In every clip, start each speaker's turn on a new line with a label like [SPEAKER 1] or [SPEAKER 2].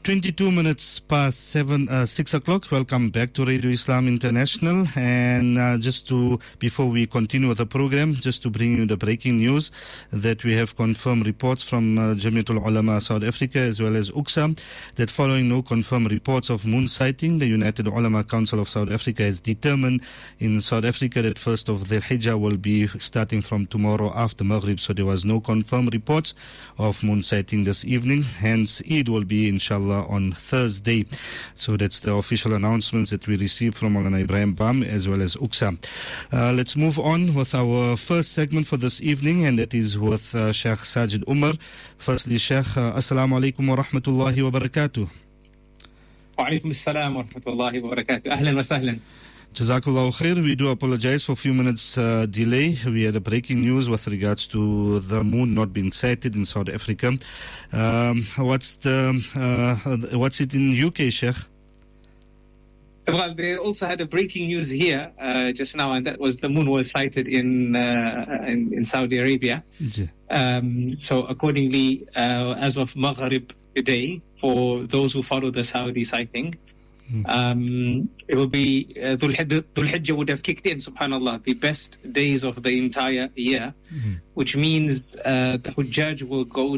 [SPEAKER 1] 22 minutes past 6 o'clock. Welcome back to Radio Islam International. And before we continue with the program, just to bring you the breaking news that we have confirmed reports from Jamiatul Ulama South Africa as well as UXA that following no confirmed reports of moon sighting, the United Ulama Council of South Africa has determined in South Africa that 1st of Dhul Hijjah will be starting from tomorrow after Maghrib. So there was no confirmed reports of moon sighting this evening. Hence, Eid will be, inshallah, on Thursday. So that's the official announcements that we received from Maulana Ibrahim Bam as well as UXA. Let's move on with our first segment for this evening, and that is with Sheikh Sajid Umar. Firstly, Sheikh, Assalamu alaikum wa rahmatullahi wa barakatuh.
[SPEAKER 2] Wa alaikum assalam wa rahmatullahi wa barakatuh. Ahlan wa sahlan.
[SPEAKER 1] Jazakallahu khair. We do apologize for a few minutes delay. We had a breaking news with regards to the moon not being sighted in South Africa. What's it in UK, Sheikh?
[SPEAKER 2] Well, they also had a breaking news here just now, and that was the moon was sighted in Saudi Arabia. So accordingly, as of Maghrib today, for those who follow the Saudi sighting, it will be Dhul Hijjah would have kicked in, subhanallah, the best days of the entire year, which means the Hujjaj will go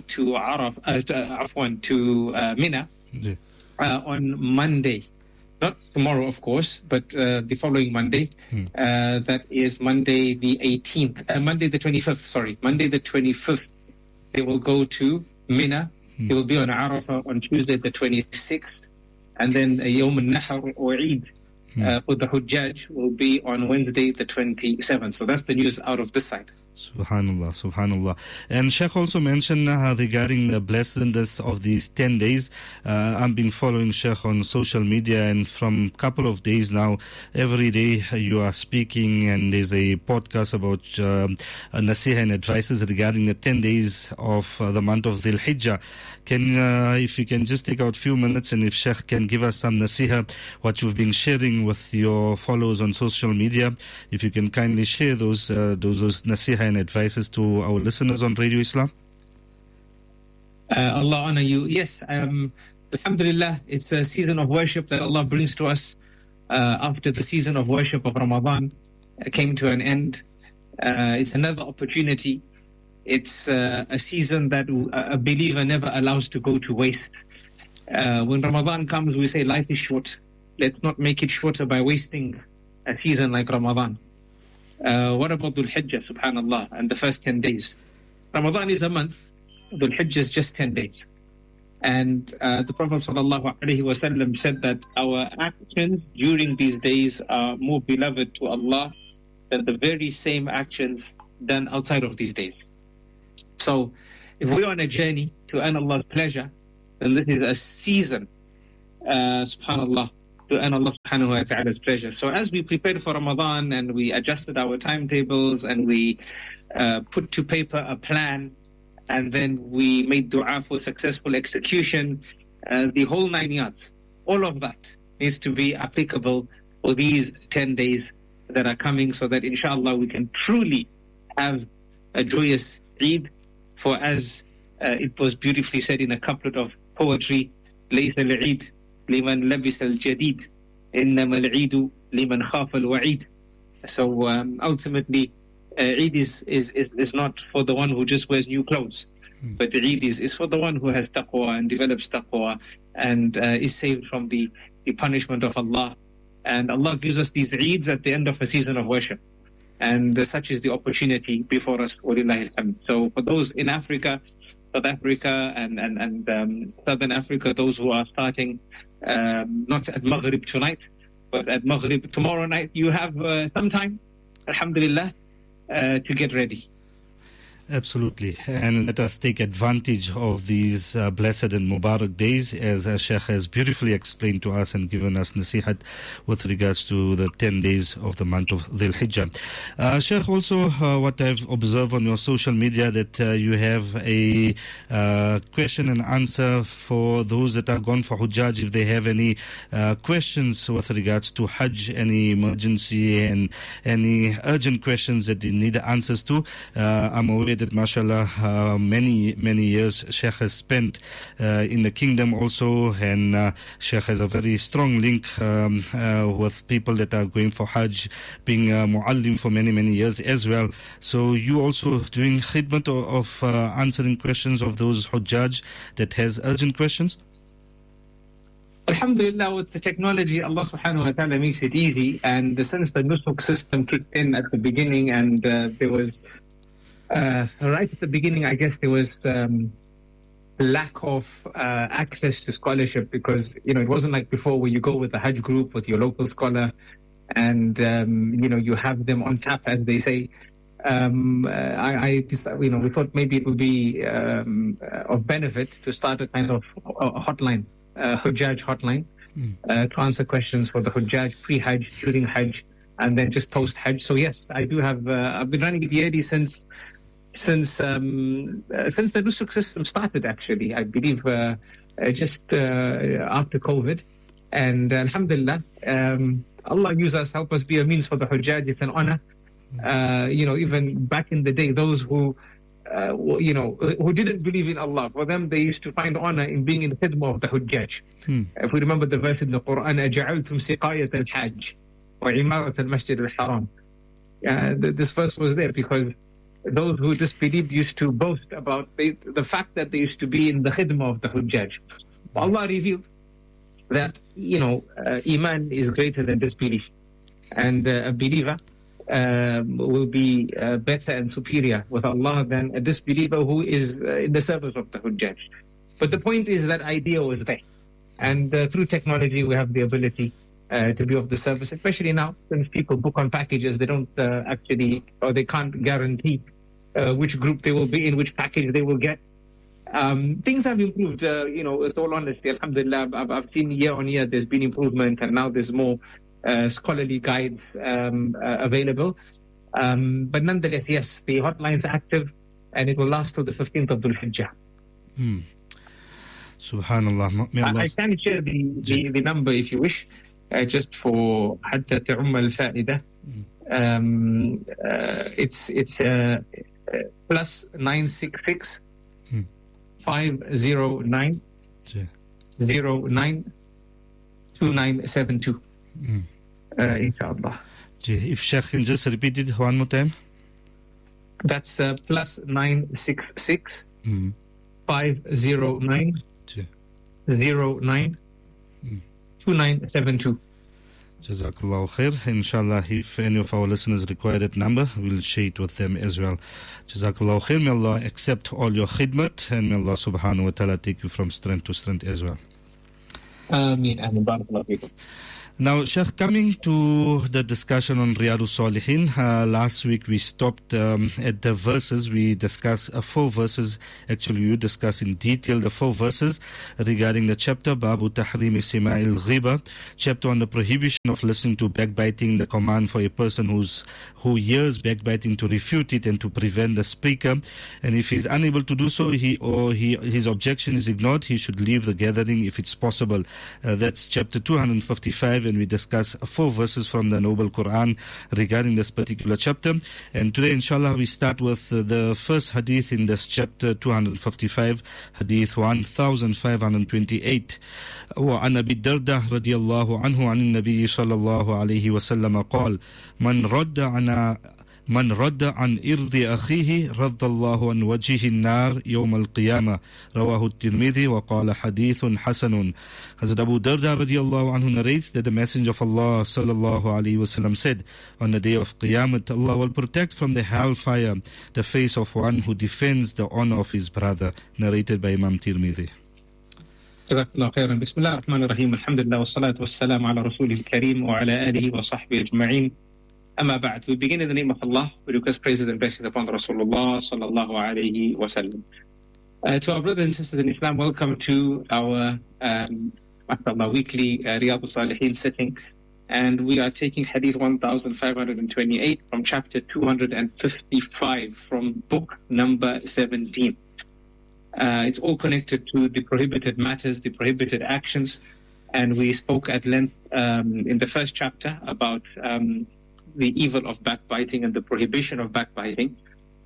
[SPEAKER 2] to Mina on Monday. Not tomorrow, of course, but the following Monday. That is Monday the 18th. Monday the 25th, sorry. Monday the 25th, they will go to Mina. They will be on Arafah on Tuesday the 26th. And then Yawm al-Nahr or Eid for the Hujjaj will be on Wednesday the 27th. So that's the news out of this side.
[SPEAKER 1] Subhanallah, subhanallah. And Sheikh also mentioned regarding the blessedness of these 10 days. I've been following Sheikh on social media, and from a couple of days now, every day you are speaking, and there's a podcast about nasiha and advices regarding the 10 days of the month of Dhul Hijjah. If you can just take out a few minutes, and if Sheikh can give us some nasiha, what you've been sharing with your followers on social media, if you can kindly share those nasiha and advices to our listeners on Radio Islam.
[SPEAKER 2] Allah honor you. Yes, alhamdulillah, it's a season of worship that Allah brings to us after the season of worship of Ramadan came to an end. It's another opportunity. It's a season that a believer never allows to go to waste. When Ramadan comes, we say life is short. Let's not make it shorter by wasting a season like Ramadan. What about Dhul Hijjah, subhanallah, and the first 10 days? Ramadan is a month, Dhul Hijjah is just 10 days. And the Prophet ﷺ said that our actions during these days are more beloved to Allah than the very same actions done outside of these days. So, if we're on a journey to earn Allah's pleasure, then this is a season, subhanallah, to earn Allah subhanahu wa ta'ala's pleasure. So as we prepared for Ramadan and we adjusted our timetables and we put to paper a plan, and then we made dua for successful execution, the whole 9 yards, all of that needs to be applicable for these 10 days that are coming, so that inshallah we can truly have a joyous Eid. For as it was beautifully said in a couplet of poetry, لَيْسَ الْعِيدُ لِمَنْ لَبِسَ الْجَدِيدُ إِنَّمَا الْعِيدُ لِمَنْ خَافَ الْوَعِيدُ. So ultimately, Eid is not for the one who just wears new clothes, but Eid is for the one who has taqwa and develops taqwa and is saved from the punishment of Allah. And Allah gives us these Eids at the end of a season of worship. And such is the opportunity before us. So for those in Africa, South Africa and Southern Africa, those who are starting not at Maghrib tonight, but at Maghrib tomorrow night, you have some time, alhamdulillah, to get ready.
[SPEAKER 1] Absolutely. And let us take advantage of these blessed and Mubarak days, as Sheikh has beautifully explained to us and given us nasihat with regards to the 10 days of the month of Dhul Hijjah. Sheikh, also what I've observed on your social media, that you have a question and answer for those that are gone for Hujjaj, if they have any questions with regards to Hajj, any emergency and any urgent questions that they need answers to. I'm aware cultivated, mashallah, many years Sheikh has spent in the kingdom also, and Sheikh has a very strong link with people that are going for Hajj, being muallim for many years as well. So you also doing khidmat of answering questions of those Hujjaj that has urgent questions?
[SPEAKER 2] Alhamdulillah, with the technology, Allah subhanahu wa ta'ala makes it easy. And since the nusuk system kicked in at the beginning, and there was, right at the beginning, I guess there was lack of access to scholarship, because, it wasn't like before where you go with the Hajj group, with your local scholar, and, you have them on tap, as they say. We thought maybe it would be of benefit to start a kind of a hotline. Hujjaj hotline to answer questions for the Hujjaj pre-Hajj, during Hajj, and then just post-Hajj. So yes, I do have. I've been running it since the nusuk system started. Actually, I believe just after COVID, and Alhamdulillah, Allah use us, help us be a means for the Hujjaj. It's an honor. Even back in the day, those who didn't believe in Allah, for them they used to find honor in being in the khidmah of the Hujjaj. If we remember the verse in the Quran, أَجَعَلْتُمْ سِقَايَةَ الْحَجِّ وَعِمَارَةَ الْمَسْجِدِ الْحَرَامِ. This verse was there because those who disbelieved used to boast about the fact that they used to be in the khidmah of the Hujjaj. Allah revealed that, Iman is greater than disbelief, and a believer will be better and superior with Allah than a disbeliever who is in the service of the Hujjaj. But the point is that idea was there. And through technology, we have the ability to be of the service, especially now, since people book on packages, they don't they can't guarantee which group they will be in, which package they will get. Things have improved, with all honesty. Alhamdulillah, I've seen year on year there's been improvement, and now there's more scholarly guides available. But nonetheless, yes, the hotline is active, and it will last till the 15th of Dhul Hijjah.
[SPEAKER 1] Subhanallah.
[SPEAKER 2] I can share the number if you wish, just for حتى تعم الفائدة. It's plus 966 509 09 2972. Inshallah.
[SPEAKER 1] If Sheikh can just repeat it one more time.
[SPEAKER 2] That's plus 966 509 09 2972.
[SPEAKER 1] Jazakallah khair. Inshallah, if any of our listeners require that number, we'll share it with them as well. Jazakallah khair. May Allah accept all your khidmat, and may Allah subhanahu wa ta'ala take you from strength to strength as well.
[SPEAKER 2] Ameen. Barakallahu feekum.
[SPEAKER 1] Now, Sheikh, coming to the discussion on Riyadus Salihin, last week we stopped at the verses. We discussed 4 verses. Actually, you discussed in detail the 4 verses regarding the chapter, Babu Tahrim Sima'il Ghiba, chapter on the prohibition of listening to backbiting, the command for a person who hears backbiting to refute it and to prevent the speaker. And if he's unable to do so, his objection is ignored, he should leave the gathering if it's possible. That's chapter 255. And we discuss 4 verses from the Noble Quran regarding this particular chapter. And today, inshallah, we start with the first hadith in this chapter 255, hadith 1528. وعن أبي الدرداء رضي الله عنه عن النبي صلى الله عليه وسلم قال من رد عن إرض أخيه رد الله عن وجهه النار يوم القيامة. رواه الترمذي وقال حديث حسن. Hazrat Abu Darda radiallahu anhu narrates that the Messenger of Allah sallallahu alayhi wasallam said, on the day of Qiyamah, Allah will protect from the hellfire the face of one who defends the honor of his brother. Narrated by Imam Tirmidhi.
[SPEAKER 2] Jazakallah khairan. Bismillah ar-Rahman ar-Rahim. Alhamdulillah wa salatu wa salam ala Rasulih al-Kareem wa ala alihi wa sahbihi ajma'in. Amma ba'd. We begin in the name of Allah. We request praises and blessings upon Rasulullah sallallahu alayhi wa sallam. To our brothers and sisters in Islam, welcome to our weekly Riyadus Salihin sitting. And we are taking Hadith 1528 from chapter 255 from book number 17. It's all connected to the prohibited matters, the prohibited actions. And we spoke at length in the first chapter about the evil of backbiting and the prohibition of backbiting.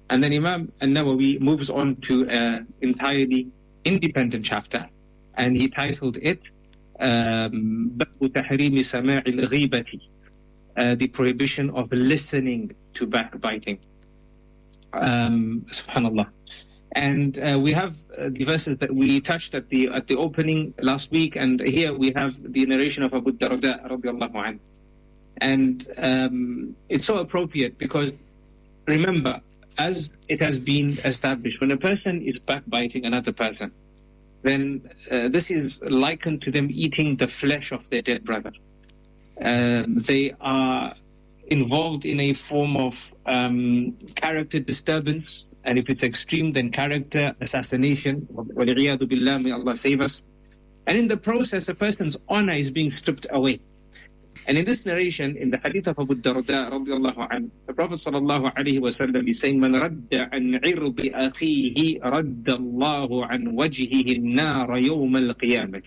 [SPEAKER 2] And then Imam An-Nawawi moves on to an entirely independent chapter, and he titled it Babu Tahrimi Sama'il Ghibati, the prohibition of listening to backbiting. Subhanallah. And we have the verses that we touched at the opening last week, and here we have the narration of Abu Darda radiallahu anhu. And it's so appropriate because, remember, as it has been established, when a person is backbiting another person, then this is likened to them eating the flesh of their dead brother. They are involved in a form of character disturbance, and if it's extreme, then character assassination. وَلِعِيَاذُ بِاللَّهِ, may Allah save us. And in the process, a person's honor is being stripped away. And in this narration, in the hadith of Abu Darda radiallahu anhu, the Prophet sallallahu alayhi wa sallam is saying, مَنْ رَدَّ عَنْ عِرْضِ أَخِيهِ رَدَّ اللَّهُ عَنْ وَجْهِهِ النَّارَ يَوْمَ الْقِيَامَةِ.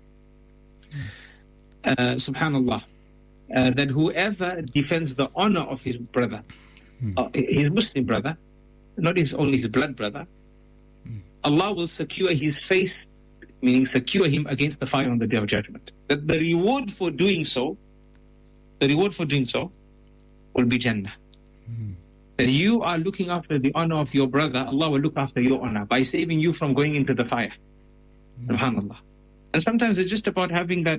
[SPEAKER 2] Subhanallah. That whoever defends the honor of his brother, his Muslim brother, not only his blood brother, Allah will secure his face, meaning secure him against the fire on the Day of Judgment. That the reward for doing so will be Jannah. That you are looking after the honor of your brother, Allah will look after your honor by saving you from going into the fire. SubhanAllah. And sometimes it's just about having that,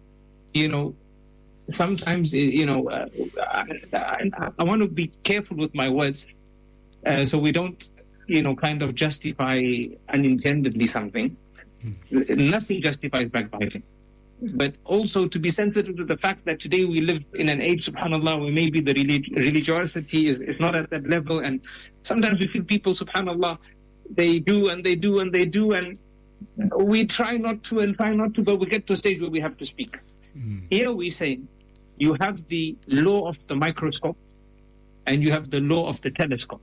[SPEAKER 2] sometimes, I want to be careful with my words so we don't, kind of justify unintendedly something. Nothing justifies backbiting. But also to be sensitive to the fact that today we live in an age, subhanAllah, where maybe the religiosity is not at that level. And sometimes we feel people, subhanAllah, they do and they do and they do. And we try not to, but we get to a stage where we have to speak. Here we say, you have the law of the microscope and you have the law of the telescope.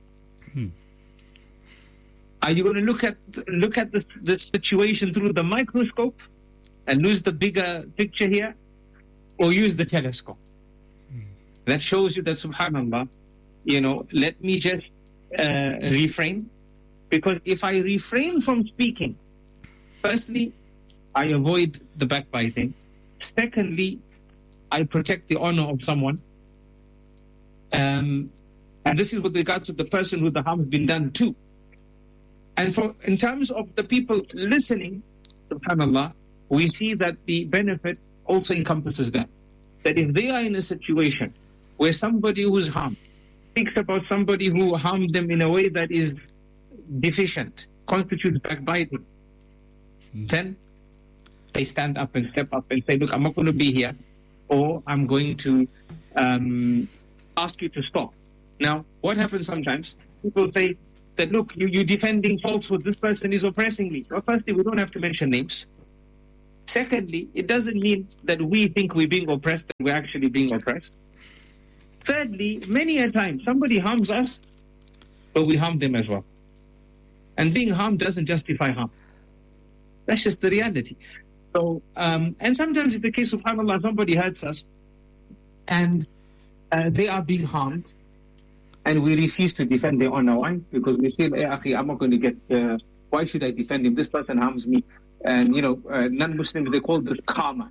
[SPEAKER 2] Are you going to look at the situation through the microscope and lose the bigger picture here, or use the telescope? That shows you that, subhanAllah, let me just refrain. Because if I refrain from speaking, firstly, I avoid the backbiting. Secondly, I protect the honor of someone. And this is with regards to the person who the harm has been done to. And in terms of the people listening, subhanAllah, we see that the benefit also encompasses them. That if they are in a situation where somebody who's harmed thinks about somebody who harmed them in a way that is deficient, constitutes backbiting, then they stand up and step up and say, look, I'm not going to be here, or I'm going to ask you to stop. Now, what happens sometimes? People say that, look, you're defending falsehood, this person is oppressing me. So firstly, we don't have to mention names. Secondly, it doesn't mean that we think we're being oppressed, that we're actually being oppressed. Thirdly, many a time, somebody harms us, but we harm them as well. And being harmed doesn't justify harm. That's just the reality. So, and sometimes in the case of subhanAllah, somebody hurts us, and they are being harmed, and we refuse to defend their honor. Why? Because we feel, I'm not going to get, why should I defend him? This person harms me. And, non-Muslims, they call this karma.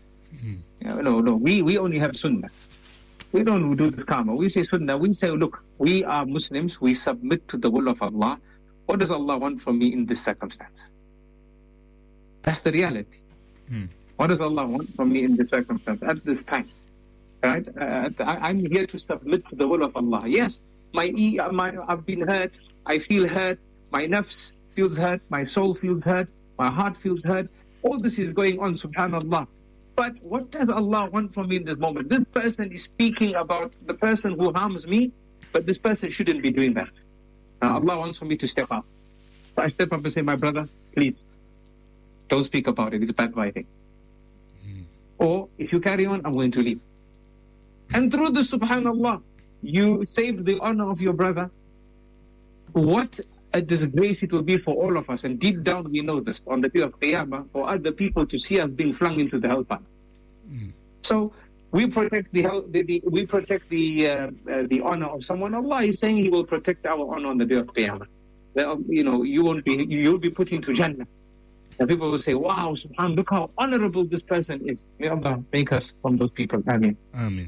[SPEAKER 2] No, we only have sunnah. We don't do this karma. We say sunnah. We say, look, we are Muslims. We submit to the will of Allah. What does Allah want from me in this circumstance? That's the reality. What does Allah want from me in this circumstance at this time? Right? I'm here to submit to the will of Allah. Yes, I've been hurt. I feel hurt. My nafs feels hurt. My soul feels hurt. My heart feels hurt. All this is going on, subhanAllah. But what does Allah want from me in this moment? This person is speaking about the person who harms me, but this person shouldn't be doing that. Allah wants for me to step up. So I step up and say, my brother, please, don't speak about it. It's backbiting. Or if you carry on, I'm going to leave. And through the subhanAllah, you save the honor of your brother. What a disgrace it will be for all of us. And deep down we know this, on the day of Qiyamah, for other people to see us being flung into the hellfire. So we protect the honor of someone. Allah is saying He will protect our honor on the day of Qiyamah. You'll be put into Jannah. And people will say, wow, subhanAllah, look how honorable this person is. May Allah make us from those people. Ameen.
[SPEAKER 1] Ameen.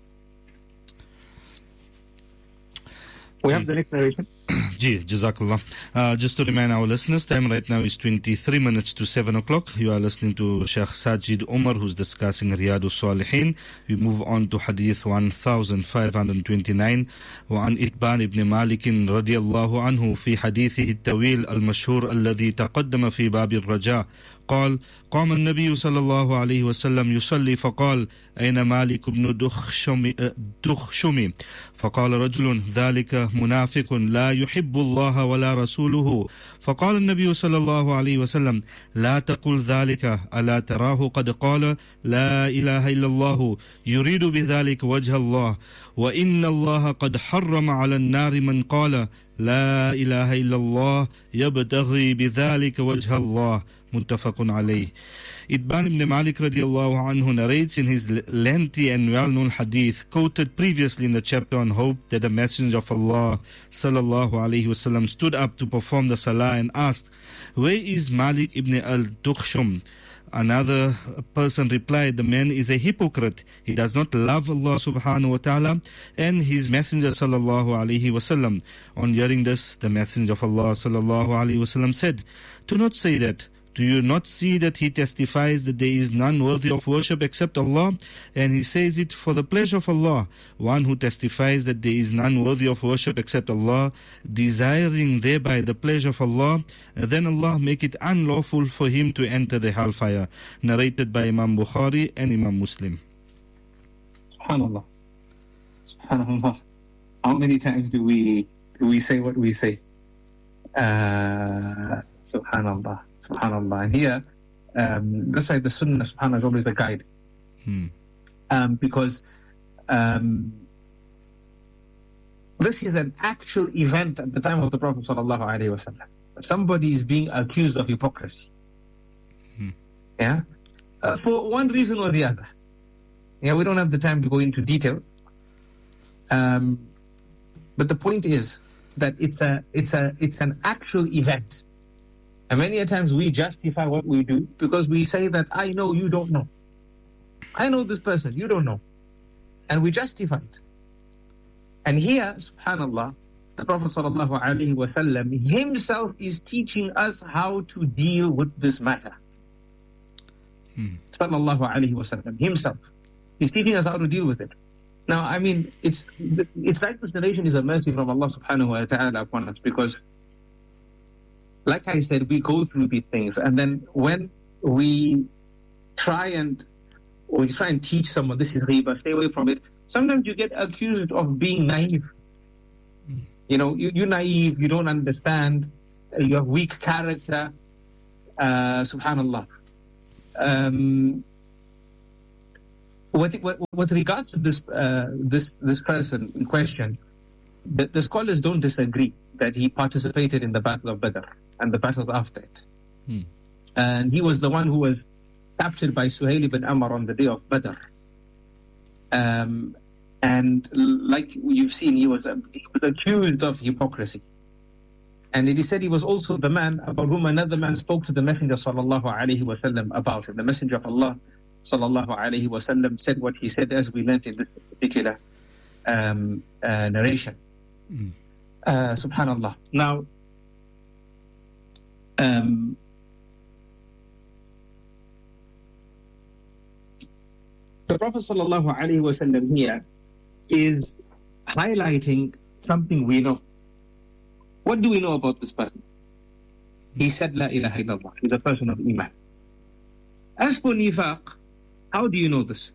[SPEAKER 2] We have the next narration.
[SPEAKER 1] Jazakallah. Just to remind our listeners, time right now is 23 minutes to 7 o'clock. You are listening to Sheikh Sajid Umar, who's discussing Riyadus Salihin. We move on to Hadith 1529. وعن إتبان ابن مالك رضي الله عنه في حديثه الطويل المشهور الذي تقدم في باب الرجاء قال قام النبي صلى الله عليه وسلم يصلي فقال أين مالك بن دخشم فقال رجل ذلك منافق لا يحب الله ولا رسوله فقال النبي صلى الله عليه وسلم لا تقل ذلك ألا تراه قد قال لا إله إلا الله يريد بذلك وجه الله وإن الله قد حرم على النار من قال لا إله إلا الله يبتغي بذلك وجه الله Muttafaqun alayh. Itban ibn Malik radiallahu anhu narrates in his lengthy and well-known hadith, quoted previously in the chapter on hope, that the Messenger of Allah sallallahu alayhi wasallam stood up to perform the salah and asked, where is Malik ibn al-Dukhshum? Another person replied, the man is a hypocrite. He does not love Allah subhanahu wa ta'ala and his Messenger sallallahu alayhi wasallam. On hearing this, the Messenger of Allah sallallahu alayhi wasallam said, do not say that. Do you not see that he testifies that there is none worthy of worship except Allah? And he says it for the pleasure of Allah. One who testifies that there is none worthy of worship except Allah, desiring thereby the pleasure of Allah, then Allah make it unlawful for him to enter the hellfire. Narrated by Imam Bukhari and Imam Muslim.
[SPEAKER 2] SubhanAllah. SubhanAllah. How many times do we say what we say? Subhanallah. SubhanAllah. And here, that's why the Sunnah, subhanAllah, is always a guide. Because this is an actual event at the time of the Prophet sallallahu alaihi wasallam. Somebody is being accused of hypocrisy. Yeah? For one reason or the other. Yeah, we don't have the time to go into detail. But the point is that it's an actual event. And many a times we justify what we do because we say that I know, you don't know. I know this person, you don't know. And we justify it. And here, subhanAllah, the Prophet ﷺ himself is teaching us how to deal with this matter. Sallallahu Alaihi Wasallam himself. He's teaching us how to deal with it. Now, I mean, it's like this narration is a mercy from Allah subhanahu wa ta'ala upon us because like I said, we go through these things, and then when we try and teach someone this is riba, stay away from it. Sometimes you get accused of being naive. You know, you're naive, you don't understand, you have weak character. Subhanallah. With regards to this person in question, the scholars don't disagree that he participated in the Battle of Badr and the battles after it. And he was the one who was captured by Suhail ibn Amr on the day of Badr. And like you've seen, he was accused of hypocrisy. And it is said he was also the man about whom another man spoke to the Messenger sallallahu alaihi wasallam about him. The Messenger of Allah sallallahu alaihi wasallam said what he said, as we learned in this particular narration. Subhanallah. Now, the Prophet sallallahu alaihi wasallam here is highlighting something we know. What do we know about this person? He said, La ilaha illallah. He's a person of Iman. As for nifaq, how do you know this?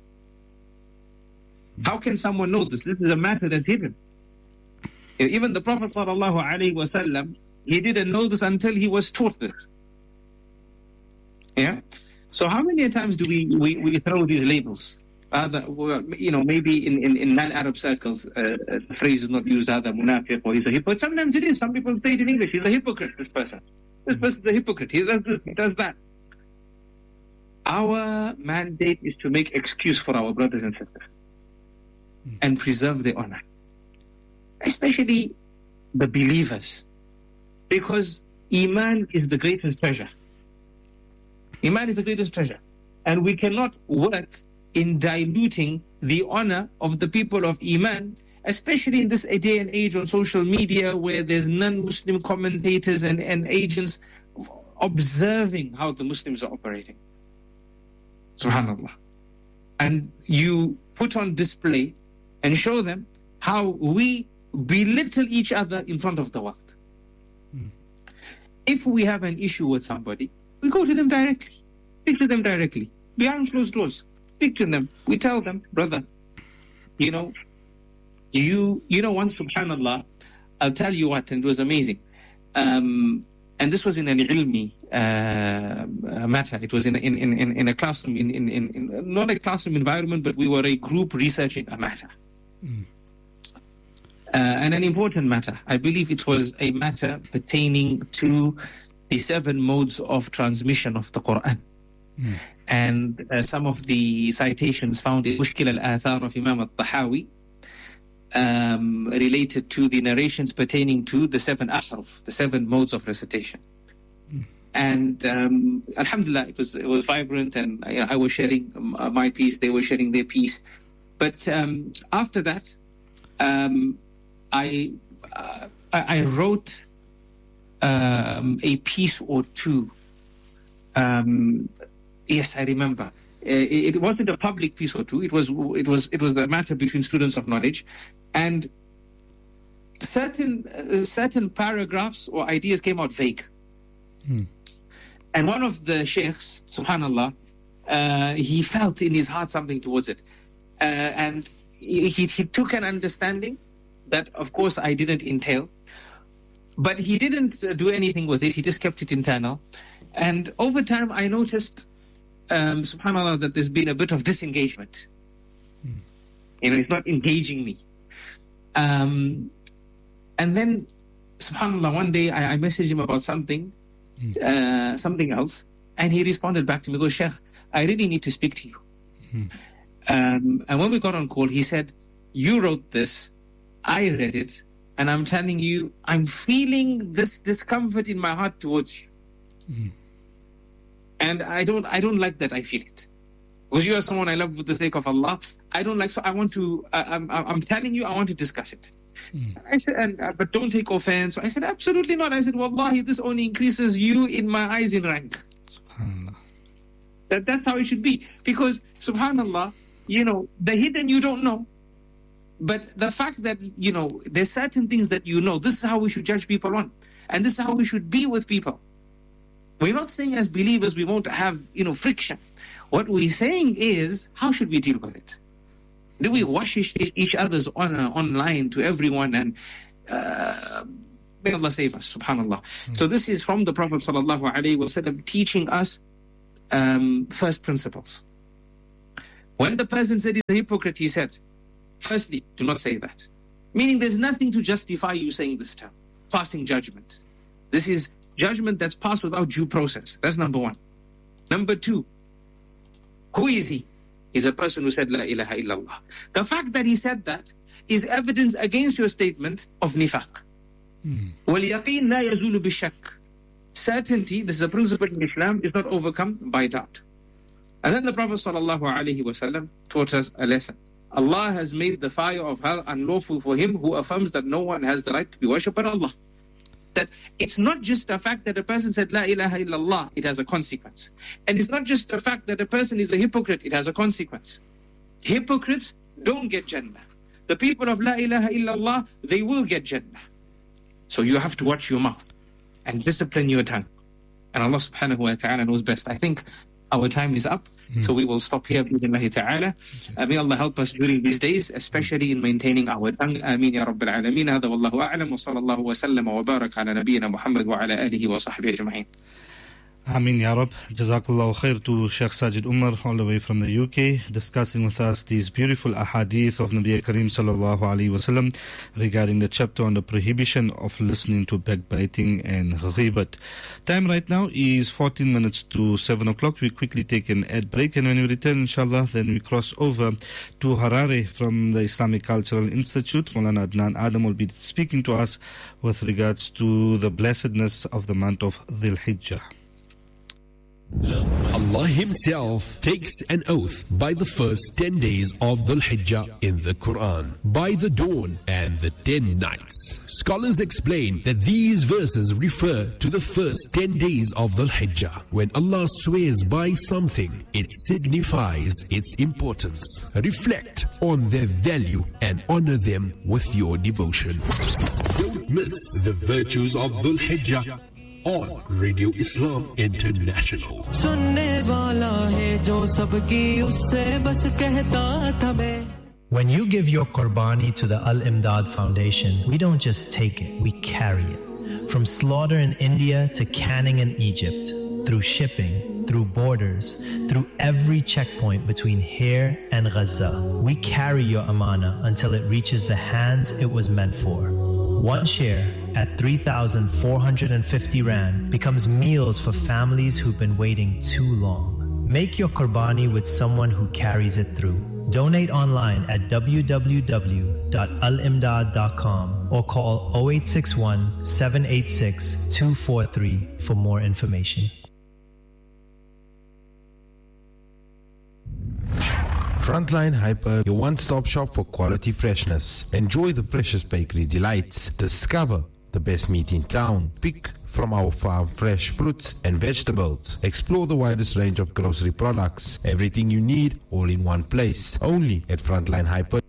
[SPEAKER 2] How can someone know this? This is a matter that's hidden. Even the Prophet sallallahu alaihi wasallam, he didn't know this until he was taught this. Yeah? So how many times do we throw these labels? Maybe in non-Arab circles, the phrase is not used either munafiq or he's a hypocrite. Sometimes it is. Some people say it in English, he's a hypocrite, this person. This person's a hypocrite, he does this, he does that. Our mandate is to make excuse for our brothers and sisters and preserve their honor, especially the believers, because Iman is the greatest treasure. Iman is the greatest treasure. And we cannot work in diluting the honor of the people of Iman, especially in this day and age on social media where there's non-Muslim commentators and agents observing how the Muslims are operating. Subhanallah. And you put on display and show them how we belittle each other in front of the world. If we have an issue with somebody, we go to them directly. Speak to them directly. Behind closed doors. Speak to them. We tell them, brother, you know once, subhanallah, I'll tell you what, and it was amazing. And this was in an ilmi matter. It was in a classroom, in not a classroom environment, but we were a group researching a matter. And an important matter. I believe it was a matter pertaining to the 7 modes of transmission of the Quran. And some of the citations found in Mushkil al-Athar of Imam al-Tahawi related to the narrations pertaining to the 7 ahruf, the 7 modes of recitation. And alhamdulillah, it was vibrant, and I was sharing my piece, they were sharing their piece. But after that, I wrote a piece or two. Yes, I remember. It wasn't a public piece or two. It was the matter between students of knowledge, and certain paragraphs or ideas came out vague. And one of the sheikhs, subhanallah, he felt in his heart something towards it, and he took an understanding that, of course, I didn't entail, but he didn't do anything with it. He just kept it internal, and over time, I noticed. Subhanallah, that there's been a bit of disengagement. It's not engaging me. And then, subhanallah, one day I messaged him about something else, and he responded back to me, goes, Sheikh, I really need to speak to you. And when we got on call, he said, you wrote this, I read it, and I'm telling you, I'm feeling this discomfort in my heart towards you. And I don't like that I feel it. Because you are someone I love for the sake of Allah. I don't like, so I want to, I'm telling you, I want to discuss it. I said, but don't take offense. So I said, absolutely not. I said, wallahi, this only increases you in my eyes in rank. SubhanAllah. That's how it should be. Because, subhanAllah, the hidden you don't know. But the fact that, there's certain things that this is how we should judge people on. And this is how we should be with people. We're not saying as believers we won't have, friction. What we're saying is, how should we deal with it? Do we wash each other's honor online to everyone? And may Allah save us, subhanAllah. So this is from the Prophet sallallahu alaihi wasallam teaching us first principles. When the person said he's a hypocrite, he said, firstly, do not say that. Meaning there's nothing to justify you saying this term. Passing judgment. This is judgment that's passed without due process. That's number one. Number two, who is he? He's a person who said La ilaha illallah. The fact that he said that is evidence against your statement of nifaq. وَالْيَقِينَ لَا يَزُولُ بِالشَّكِّ. Certainty, this is a principle in Islam, is not overcome by doubt. And then the Prophet ﷺ taught us a lesson. Allah has made the fire of hell unlawful for him who affirms that no one has the right to be worshipped but Allah. That it's not just the fact that a person said La ilaha illallah, it has a consequence. And it's not just the fact that a person is a hypocrite, it has a consequence. Hypocrites don't get Jannah. The people of La ilaha illallah, they will get Jannah. So you have to watch your mouth and discipline your tongue. And Allah subhanahu wa ta'ala knows best. I think our time is up, so we will stop here. Bi-idhnillahi ta'ala. May Allah help us during these days, especially in maintaining our tongue. Ameen ya Rabbil Alameen. Hada wallahu a'lam wa sallallahu wa sallama wa baraka ala nabiyyina Muhammad wa ala alihi wa sahbihi ajma'in.
[SPEAKER 1] Ameen Ya Rab. Jazakallahu khair to Sheikh Sajid Umar all the way from the UK, discussing with us these beautiful ahadith of Nabi Kareem sallallahu alaihi wasallam regarding the chapter on the prohibition of listening to backbiting and ghibat. Time right now is 14 minutes to 7 o'clock. We quickly take an ad break, and when we return, inshallah, then we cross over to Harare from the Islamic Cultural Institute. Maulana Adnan Adam will be speaking to us with regards to the blessedness of the month of Dhul Hijjah.
[SPEAKER 3] Allah Himself takes an oath by the first 10 days of Dhul Hijjah in the Quran, by the dawn and the 10 nights. Scholars explain that these verses refer to the first 10 days of Dhul Hijjah. When Allah swears by something, it signifies its importance. Reflect on their value and honor them with your devotion. Don't miss the virtues of Dhul Hijjah on Radio Islam International.
[SPEAKER 4] When you give your Qurbani to the Al-Imdad Foundation, we don't just take it, we carry it. From slaughter in India to canning in Egypt, through shipping, through borders, through every checkpoint between here and Gaza, we carry your amana until it reaches the hands it was meant for. One share at 3,450 Rand becomes meals for families who've been waiting too long. Make your Qurbani with someone who carries it through. Donate online at www.alimdad.com or call 0861 786 243 for more information.
[SPEAKER 5] Frontline Hyper, your one-stop shop for quality freshness. Enjoy the freshest bakery delights. Discover the best meat in town. Pick from our farm fresh fruits and vegetables. Explore the widest range of grocery products. Everything you need, all in one place. Only at Frontline Hyper.